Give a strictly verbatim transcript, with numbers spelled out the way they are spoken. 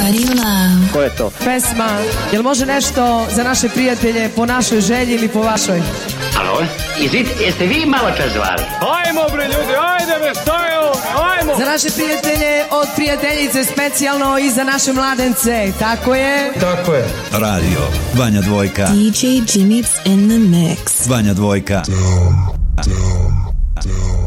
Buddy Love. Ko je to? Pesma, jel može nešto za naše prijatelje po našoj želji ili po vašoj? Alo, izvit, jeste vi malo čas zvali? Ajmo bre ljudi, ajde me, šta je ovo, ajmo! Za naše prijatelje od prijateljice specijalno i za naše mladence, tako je? Tako je. Radio Vanja Dvojka. D J Jimmy's in the mix. Vanja Dvojka. Dom, dom, dom.